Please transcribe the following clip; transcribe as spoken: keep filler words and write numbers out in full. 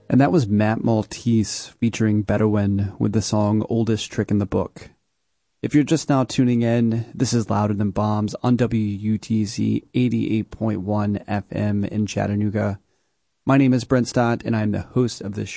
And that was Matt Maltese featuring Bedouin with the song Oldest Trick in the Book. If you're just now tuning in, this is Louder Than Bombs on W U T Z eighty-eight point one F M in Chattanooga. My name is Brent Stott, and I'm the host of this show.